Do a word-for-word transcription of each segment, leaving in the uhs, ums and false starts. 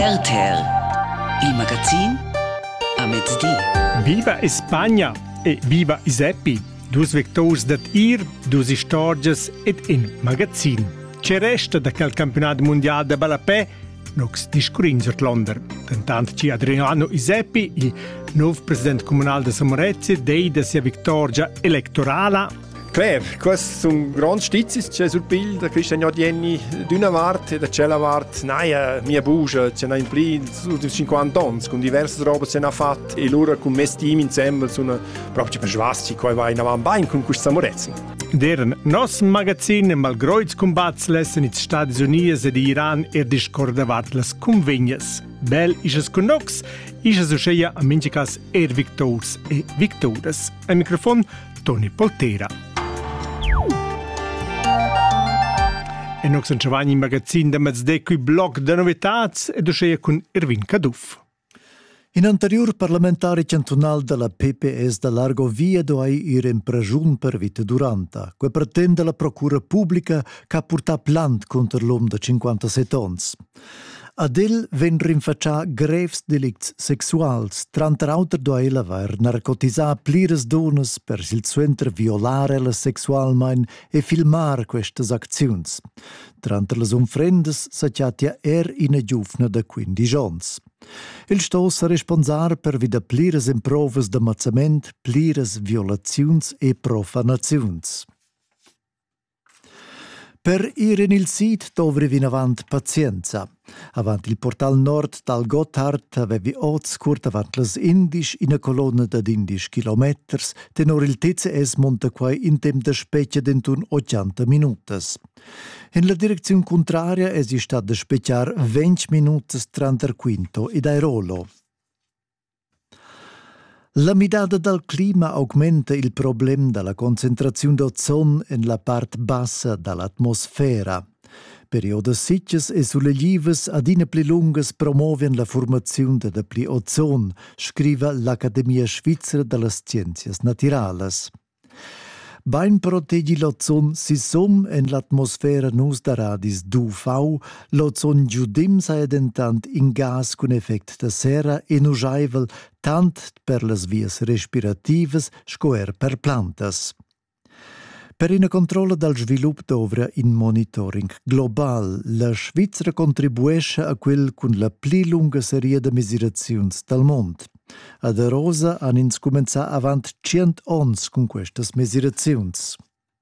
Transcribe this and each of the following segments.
R T R, il magazin a mezzodì. Viva Spagna e viva Iseppi, dus vectors dat ir, dus istorges ed in magazin. C'è resta da quel campionato mondiale de Balapè, nox discurin sur l'Onder. Tentant ci Adriano Iseppi, il nuovo presidente comunale de Samorezia, dei da sia victoria elettorale. Claire, questi sono grandi stizi, c'è sul pil da Cristian Jordieni d'una parte e da c'è la parte, naia, mia bugia, c'è un pli di cinquanta anni, con diverse robe c'è fatte e loro con me team insieme sono proprio per svasti, che va in avanti con questa Samorezia. Deren nos magazin mal groiz combats lessen in Stati Uniti ed Iran er discordavat las convegnas. Bel is es con nox, is es uscheia a mincicas er victors e victoras. Al microfon Toni Poltera. E nox en chavagni in magazin da mezzodè qui blog de novetats ed uscheia con Ervin Caduff. In anterior parlamentari cantonal della P P S da Largo Via doai ir in pregiun per vita duranta, que pretende la procura pubblica che ha portato plant contro l'uomo de cinquantasette ans. Ad el ven rinfaccià greves delicts sexuals, tranter auter doai lavar narcotisà plires donas per il suenter violare la sexualmein e filmar questas acziuns. Tranter las umfrendes s'acciatia er ina giuvna de quindici ans. Il stos a responsar per vida plires improvas d'ammazzament, plires violaziuns e profanaziuns. Per ir in il sit dovre vin avant pazienza. Avant il portal nord dal Gotthard avevi oz curt avant las indisch in a colonna d'ad indisch kilometers, tenor il T C S monta quai in tem da specchia d'entun ottanta minutas. In la direzione contraria esi stat da specchiar venti minutas tranter quinto ed aerolo. La midada dal clima augmenta il problem della concentrazione d'ozon in la part bassa dall'atmosfera. Periodes sitges e sull'eglives ad ina pli lungas promoven la formazione de pli ozon, scriva l'Accademia Svizzera delle Scienzias Naturales. Bain protegi l'ozon si som en l'atmosfera nus da radis d'U V, l'ozon giudim sa edentant in gas con effect de serra e nusaivel tant per las vias respirativas scoer per plantas. Per una controlla dal svilup d'ovra in monitoring global, la Svizzera contribuesce a quel con la pli lunga serie de misuraziuns dal mond. Ad Rosa han ins començà avant cent ons con questas misuraziuns.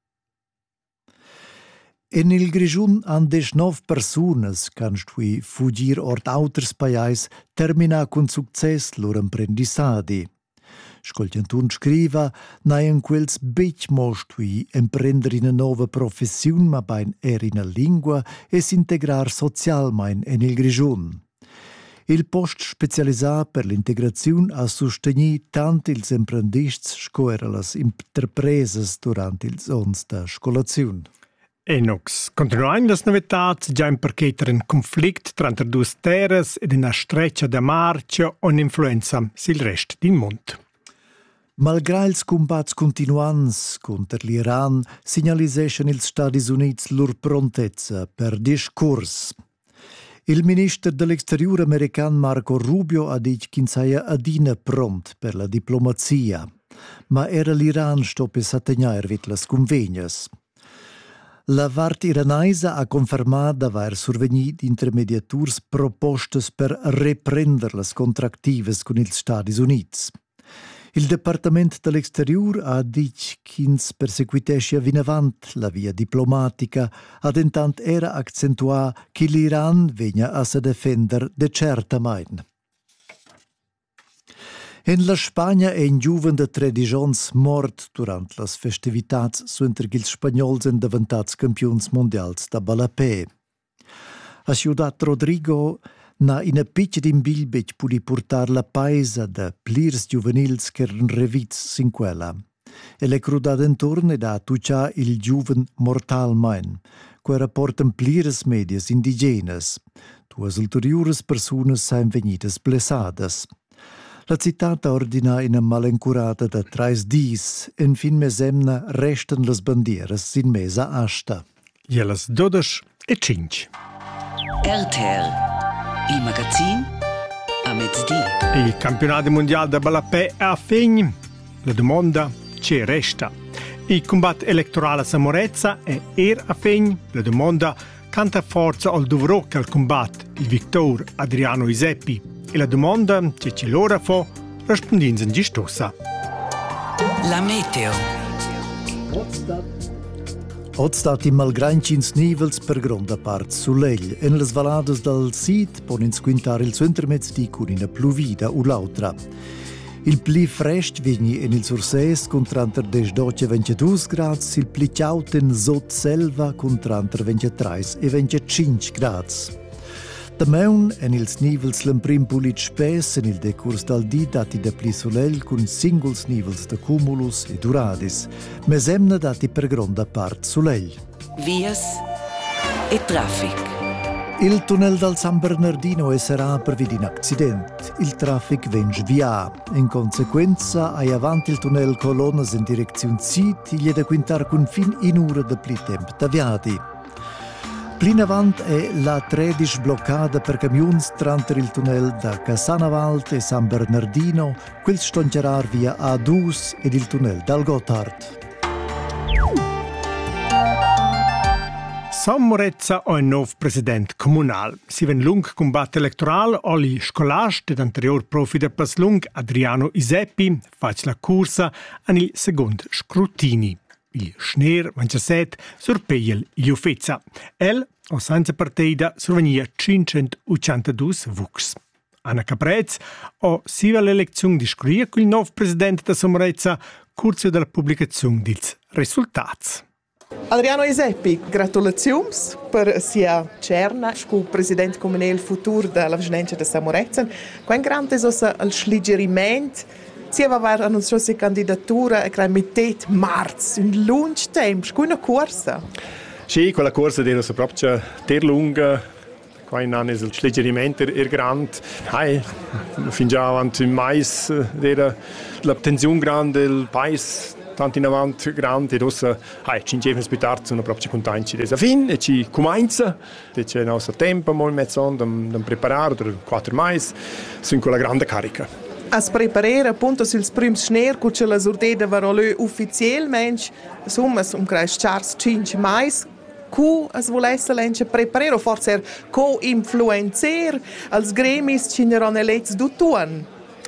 En il Grigiun han deschnov persunas canstui fugir ort auters paiais termina con success lor imprendissadi. Scoltiantun scriva, naien quels bec mostui emprender in a nova professiun ma bain er in a lingua e s'integrar socialmein en il Grigiun. Il post specialisà per l'integraziun ha susteni tant ils emprendists scoer las interpreses durant ils ons da scolaziun. E nox, continuain las novetats, già in percheter un conflict tra entre dus terras ed una streccia da marcia o un'influenza sil rest din mond. Malgrà ils combats continuans contra l'Iran, signaliseschen ils Stati Units lur prontezza per discurs. Il ministro dell'Exterior american Marco Rubio ha dit che saia adina pront per la diplomazia, ma era l'Iran sto per s'attegnar vit las convegnas. La vart iranaisa ha confermat d'aver survenit intermediaturs propostes per reprender las contractives con ils Stati Units. Il Departament dell'Exterior ha dit che perseguitesce vinavant la via diplomatica, ad intant era accentuà che l'Iran vegna a se defender de certa main. En la Spagna è in giuven de tredici ans mort durant las festivitats suenter gils spagnols en davantats campions mondials da Balapè. A Ciudad Rodrigo na ina pitch din bilbec pudi portar la paesa de plirs juvenils che eren revits sin quella. E le crudad entorn ed a tuccia il giuven mortalmein, que rapporten plirs medias indigenes. Duas ulteriores personas sain venidas blessadas. La citata ordina ina malencurata de trais dis, en fin mesemna restan las bandieras sin mesa asta. Jelas dodas e cinc. R T R Il magazin a mezzodì. Il campionato mondiale da Balapè è a fine. La domanda c'è resta. Il combatto elettorale a Samorezza è er a fine. La domanda canta forza al dovrò che al combatto il Victor Adriano Iseppi. E la domanda c'è ci l'ora fa rispondenza in gistosa. La meteo. Oggi stati malgrancins nivels per gronda part sull'egl. En las valadas del Sid ponen squintar il suo intermezzi con una pluvida o l'altra. Il pli frest vigni en il surses con tranter dodici e ventidue gradi, il pli ciauten sot selva con tranter ventitré e venticinque gradi. Da meun en ils nivels l'emprim pulit spes en il decurs dal di dati da pli solel con singuls nivels da cumulus e duradis, mes emna dati per gronda part solel. Vias e traffic. Il tunnel dal San Bernardino sarà per vidi in accident. Il traffic venge via. In conseguenza, ai avanti il tunnel colonnas in direzione sud, gli è da quintar con fin in ora da pli tempo da viadi. Plin avant è la tredici bloccata per camions tranter il tunnel da Casanavalt e San Bernardino, quel stoncerar via A due ed il tunnel dal Gotthard. Samorezza ha un nuovo presidente comunale. Si ven lung combatto elettorale oli scolast ed anterior profi del Paslung Adriano Iseppi fac la corsa an il secondo scrutini. Il Schneer ventisette surpeiel il Uffezza. El, o senza partida, survenia cinquecentoottantadue vux. Anna Caprez, o siva l'elezione di scuria con il nuovo presidente da Samorezza, curzio della pubblicazione dils risultati. Adriano Iseppi, gratulazioni per sia cerna come presidente comunale futuro della Vicinanza di Samorezza. Qual grande è il sliggerimento? Si aveva annunciato la candidatura a metà marzo, un lungo tempo, con una corsa. Sì, quella corsa era proprio ter lunga. Qua in anno il sliggerimento era grande. Hai, fin già avanti in mais era la tensione grande del paese. Tanto in avanti grande, e adesso ci insieme più tardi sono proprio contenti di fine e ci comincia, c'è il nostro tempo, molto mezzo da preparare, per quattro mesi, sono con la grande carica. A preparare appunto sul primo scenario, che c'è la sortita varolò ufficialmente, insomma, un crash charts cinque mesi, che es volesse lente preparare, o forse co-influencer, als gremis ci ne erano elezzi d'uttuan.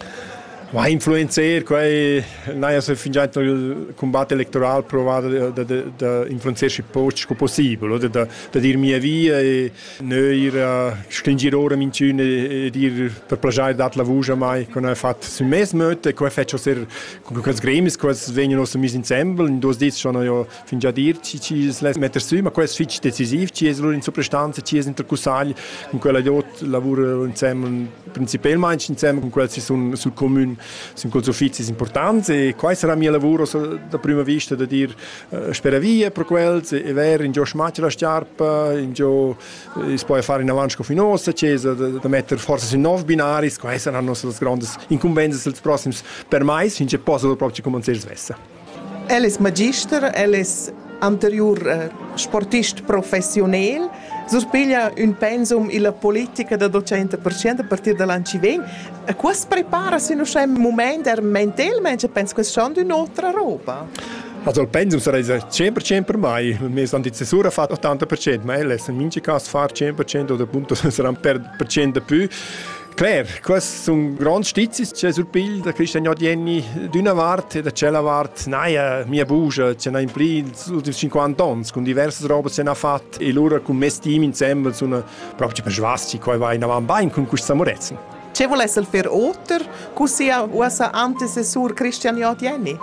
Ma influencer, quei naia se fingiato il combatto elettorale provato da da da influencersi post possibile, da da da dir mia via e noi stringere ora minciune e dir per plagiare dat la vuja mai con ha fatto sul mes möte, quei faccio ser con quels gremis, quels vengono so mis ensemble, in dos dit sono io fingia dir ci ci metter su, ma quels fitch decisiv, ci es loro in soprastanza, ci es intercusagli, con quella dot lavoro insieme principalmente insieme con quel si sono sul comune sono cose uffici importanti e questo sarà il mio lavoro da prima vista da dire uh, spera via per quel e ver in gio smaccia la sciarpa in gio si può fare in avanti con finosa cesa da, da mettere forse su nove binari queste saranno le grandi incombenze dei prossimi per mai finché posso proprio cominciare a svessa. El è magister, el è anterior uh, sportista professionale, sorpiglia un pensum in la politica da duecento per cento a partire dall'anno venti. E questo prepara se non c'è un momento mentalmente, penso che sia un'altra roba. Also il pensum sarà cento per cento per mai, il mio antecessore ha fatto ottanta per cento, ma lei in mince caso fa cento per cento o appunto sarà un per cento più. Claro, questi sono grandi stizi, c'è sul piglio da Cristian Odienni d'una parte e da c'è la parte, naia, mia bugia, c'è in pli gli ultimi cinquanta anni, con diverse robe che hanno fatto e loro con me team insieme sono proprio per svasti, che va in avanti con questa Samorezza. C'è volesse fare oltre, che sia un antecessore Cristian Odienni?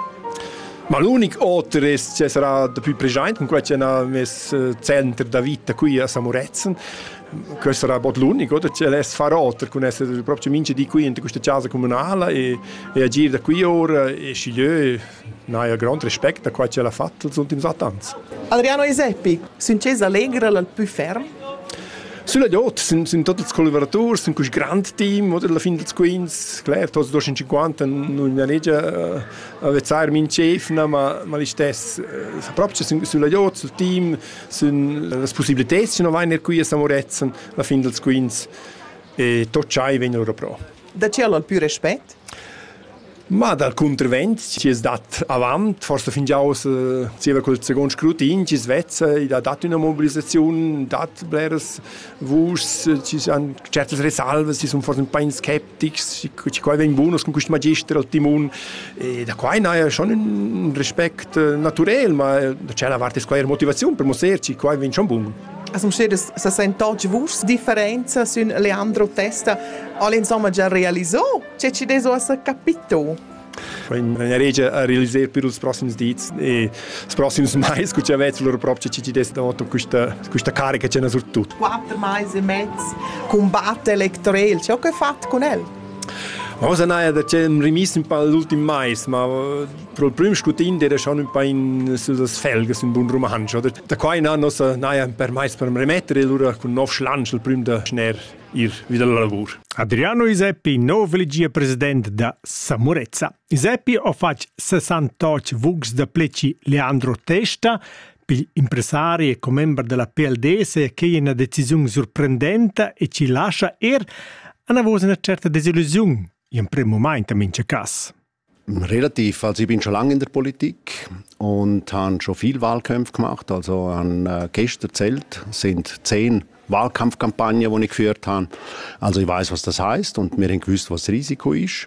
Ma l'unico altro è che sarà più presente, con quello che hanno messo il centro da vita qui a Samorezza. Questo sarà l'unico, c'è l'ess fare altro, con essere proprio mince di qui in questa casa comunale e, e agire da qui ora e scegliere un grande rispetto a quello che l'ha fatto negli ultimi anni. Adriano Iseppi, sono Cesa Allegra il più fermo? Sulla yacht sono, sono tutti i collaboratori, sono questo grande team, oder alla fine del Queens, claro, tutti duecentocinquanta, non è già a vezzare min chef, ma, ma li stessi, proprio sulla yacht, sul team, sono le possibilità che non vanno qui a Samorezza, alla fine del Queens. e tot ciai vegn loro pro. Da c'è al più rispetto? Ma dal contravent ci è dat avant, forse fin già uh, si aveva col secondo scrutin, ci svezza, ha dato una mobilizzazione, dat bleres vus, ci sono certe risalve, ci sono forse un po' skeptici, ci qua vengono buonos con questo magister al timon, e da qua è schon un rispetto naturale, ma da c'è la parte squadra motivazione per mostrarci, qua vengono schon buon. Also man steht, se sind totge wurs differenza su Leandro Testa, alle insomma già realizzato, c'è ci deso a capito. In una regia a realizzare per i prossimi dies e i prossimi mais, che ci avete loro proprio ci ci dato questa questa carica c'è su tutto. Quattro mesi e mezzo combatto elettorale, c'è che fatto con él? Also nein, da c'è un rimis un po' l'ultimo mais, ma pro il primo scrutin era schon un po' in sus felges in bun romansch, oder? Da qua in anno sa nein per mais per rimettere loro con nov schlansch il primo da schner ir wieder al lavoro. Adriano Iseppi, nuovo elegia president da Samorezza. Iseppi ha fatto sessantotto vugs da pleci Leandro Testa, per impresari e come membro della P L D se che è una decisione sorprendente e ci lascia er a una certa desillusione. In primo momento in Cas. Relativ. Also ich bin schon lange in der Politik und habe schon viel Wahlkämpfe gemacht. Also an äh, gestern erzählt sind zehn Wahlkampfkampagnen, die ich geführt habe. Also ich weiß, was das heißt und wir haben gewusst, was das Risiko ist.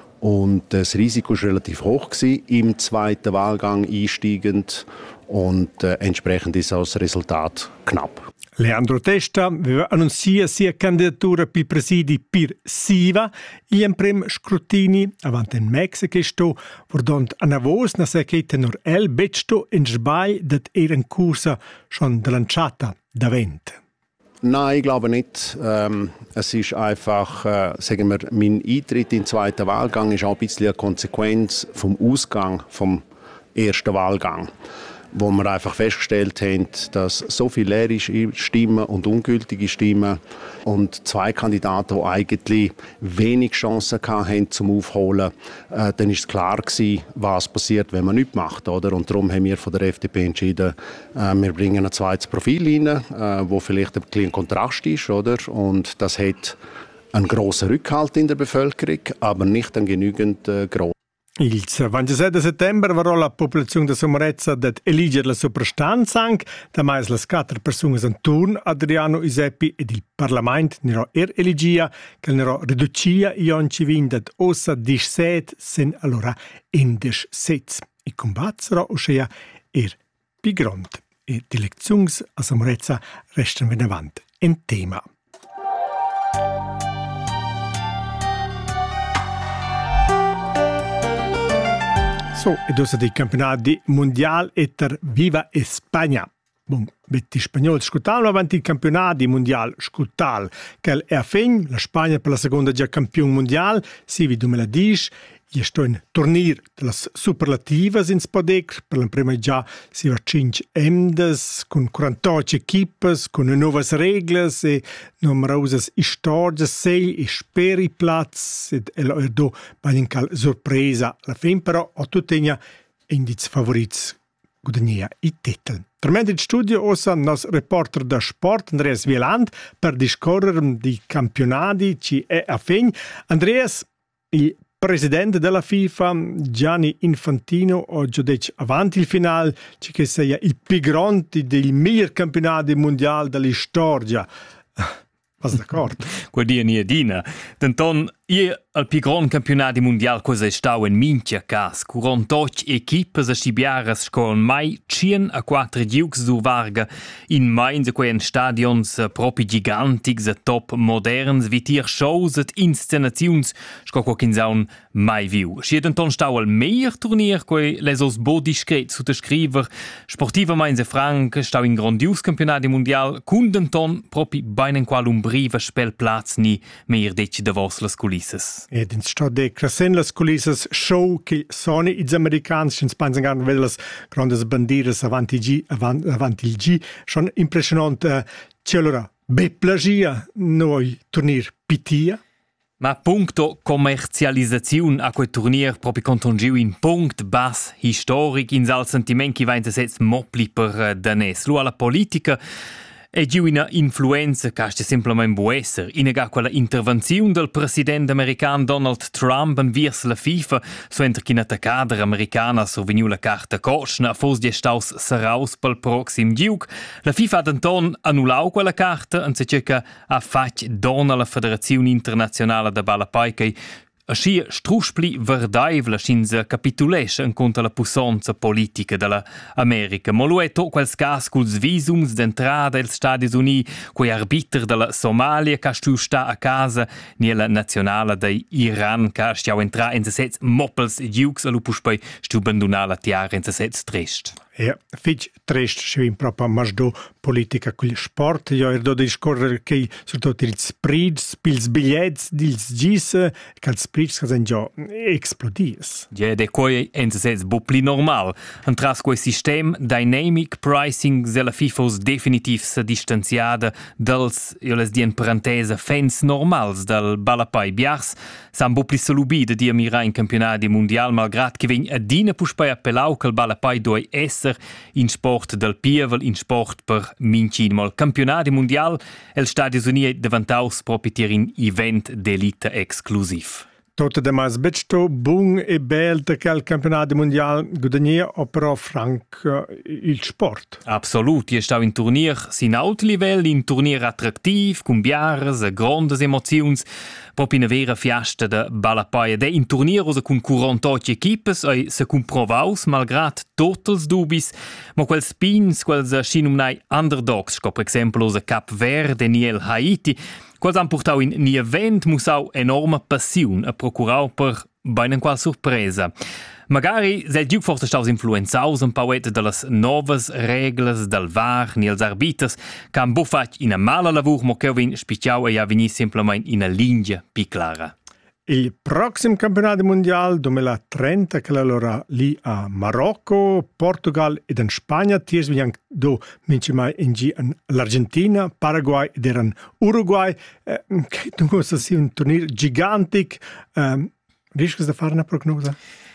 Und das Risiko war relativ hoch gewesen, im zweiten Wahlgang einsteigend und äh, entsprechend ist auch das Resultat knapp. Leandro Testa aveva annunciato sia candidatura per presidi per Siva e in primo scrutini avanti in Messico sto vordont a navos na secchetta nur el betsto in sbai dat era in corsa schon lanciata da vent. Nein, ich glaube nicht. Ähm, es ist einfach, äh, sagen wir, mein Eintritt in den zweiten Wahlgang ist auch ein bisschen eine Konsequenz vom Ausgang vom ersten Wahlgang, wo wir einfach festgestellt haben, dass so viele leere Stimmen und ungültige Stimmen und zwei Kandidaten, die eigentlich wenig Chancen hatten zum Aufholen, äh, dann ist klar gewesen, was passiert, wenn man nichts macht, oder? Und darum haben wir von der F D P entschieden, äh, wir bringen ein zweites Profil rein, äh, wo vielleicht ein bisschen Kontrast ist, oder? Und das hat einen grossen Rückhalt in der Bevölkerung, aber nicht einen genügend äh, grossen. Il ventisette settembre varò la popolazione di Samorezza dat eligere la soprastanza anche, da mais las quattro persone in turno, Adriano Iseppi ed il Parlamento nero er eligia, che nero riducia i onci vin dat ossa diciassette sen allora indisch sets. I combazzero oscia er più grande e di elezioni a Samorezza restano in avanti in tema. So, ed ossa dei campionati mondiali e ter Viva Spagna. Bon, betti spagnoli scutavano avanti i campionati mondiali scutal, che è a fin, la Spagna per la seconda già campione mondiale, si vi duemiladieci, e sto in tornir delle superlative in Spodec, per la prima già si va cinque emdes, con quarantotto equipe, con nuove regole e numerose storie, sei e speri platz, ed è do balincal sorpresa. La fin però ho tutti indizi favoriti guadagnia i titoli. Tremendo in studio ossa nos reporter da sport Andreas Wieland per discorrere di campionati ci è a fin. Andreas, il presidente della FIFA Gianni Infantino oggi dice avanti il finale ci che sia il più grande del miglior campionato mondiale della storia. Was d'accordo? Quel dia nie dina. Denton, io al più grande campionato mondiale cosa è stato in minchia cas. quarantotto equipes a stibiaras con mai cien a quattro giugs du varga in Mainz quei stadions propri gigantics a top moderns vitier shows et inscenazions sco quo kinzaun mai viu. Schi denton stau al meier turnier quei lesos bo discret su scriver sportiva Mainz Frank stau in grandios campionato mondial cun denton propri beinen qual un briva spelplatz ni meier deci de vos las culisses. Ed in sto de crescen las culisses show che sono i americani in Spagna gan velas grandes bandiere avanti G avant, avanti il G schon impressionant uh, c'allora be plagia noi turnir pitia. Ma punto commercializzazione a quel turnier proprio contongiu in punct bas historic in sal sentiment che va in setz mopli per danes. Lu alla politica E giù una influenza che è semplicemente può essere. In quella intervenzione del presidente americano Donald Trump verso la FIFA, so entro che una cadra americana surveniu la carta cosna, fosse di staus saraus pel proxim giug. La FIFA ha d'anton annullato quella carta, e se che ha fatto donna la Federazione Internazionale de Balapai che aschi struspli verdaivel scins capitulesce in contra la pussanza politica della America. Ma lo è to quels cas culs visums d'entrada als Stati Uniti, quei arbiter della Somalia che stu sta a casa nella nazionale dei Iran che stiau entra in se sets moppels giugs a lupus poi stu abbandonare la tiara in se sets trist. Ja, fitch trist schwim proprio masdo politica col sport. Jo er do discorrere che soprattutto il sprids, pils bigliets, dils gis, che il sprids che già esplodis. Ja, de coi in se sets bopli normal. Antras quei sistem dynamic pricing se la FIFA us definitiv se distanziada dels, io les dien parentesa, fans normals del Balapai biars, sam bopli salubida di amira in campionati mondial, malgrat che vegn adina puspai appellau che il Balapai doi esser in sport del pievel, in sport per mincin. Ma il campionato mondiale e gli Stati Uniti diventaus proprio un event d'elite exclusiv. Tot de mas betsto bung e bel de quel campionato mondiale guadagnia o però franc uh, il sport. Absolut, je stau in turnier sin alt livel, in turnier attraktiv, con biares e grandes emozions, proprio una vera fiasta de Balapai. De in turnier osa con quarantotto equipes e se comprovaus, malgrat totals dubis, ma quels pins, quels scinumnai underdogs, co per exemplo osa Cap Verde, Niel Haiti, quals han portau in ni event musau enorma passiun a procurau per beinen qual sorpresa. Magari se il giug forse staus influenzaus un pauet de las novas reglas del V A R ni els arbiters che han buffat in a mala lavur mo che vin spiciau e ja vini semplamente in a linea pi clara. Il prossimo campionato mondiale duemilatrenta che allora lì a Marocco, Portugal ed in Spagna, tiers vi anche do minci mai in G l'Argentina, Paraguay ed in Uruguay, eh, che dunque sia un turnier gigantic. Eh, riesci a fare una prognosa?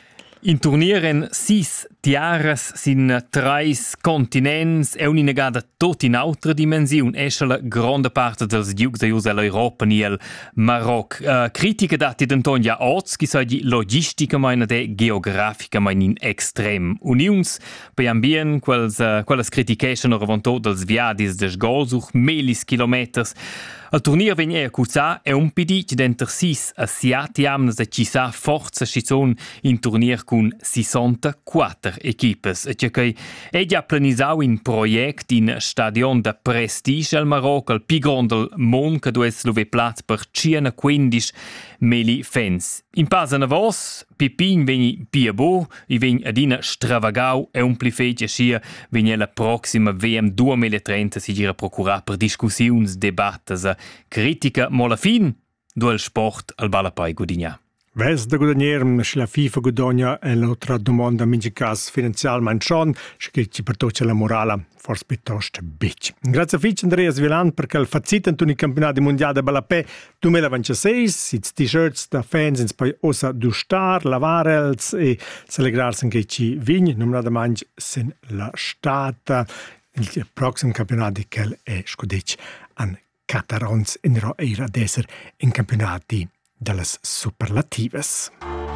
In turnier en sis tiaras sin trais continents e un'inegada tot in altra dimensiun esce la grande parte dels giugs de jus l'Europa ni el Maroc. Uh, critica dati d'Antonia Oz, chi sa di logistica maina de geografica main in extrem. Uniuns, per ambien, quels, uh, quelles critication orvantot dels viadis des golsuch melis kilometers. Il turnier vegna a cuzzà e un pidit d'enter sis a siati amnes e ci sa forza schizon in turnier con sessantaquattro equipes. E che è già planisau in project in stadion de prestige al Maroc, al pi grand del mond che dues luve plaz per cinquanta meli fans. In pasa na vos, Pipin vegni pia bo, i vegn adina stravagau e un pli fece scia vegna la proxima V M duemilatrenta si gira procurar per discussiuns, debattes e critica, ma la fin do il sport al Balapai gudigna. Ves da guadagnier, se la FIFA guadagna e l'altra domanda minci cas finanzialmente schon, che ci pertoccia la morale, forse piuttosto bitch. Grazie a Fitch Andreas Vilan perché il facit in i campionati mondiali di Balapai duemilaventisei, sits t-shirts da fans in poi osa du star, lavarels e celebrarsi che ci vigni, non da mangi sin la stata. Il prossimo campionato che è scudec an Catarons in ro era d'esser in campionati delle superlatives.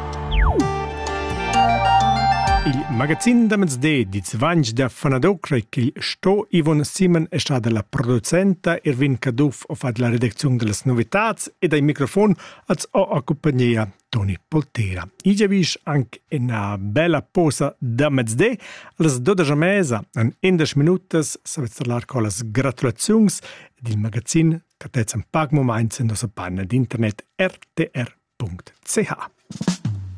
Il magazzino da mezz'de di Zvanj da Fanadocre che sto Ivon Simon è stata la producente, Erwin Kaduf ha fatto la redazione delle novità e dai microfoni ha accompagnato Toni Poltera. Ige vis anche una bella pausa da mezz'de, alle dodici mesa, in undici minuti, si va a con le gratulazioni del magazzino che è un pago momento in nostra pagina di internet r t r punto c h.